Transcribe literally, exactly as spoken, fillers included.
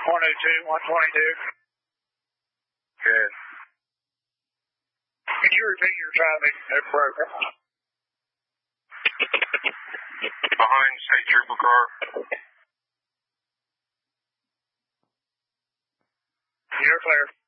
one oh two, one twenty-two. Good. Can you repeat your timing? It broke. Behind state trooper car. You're clear.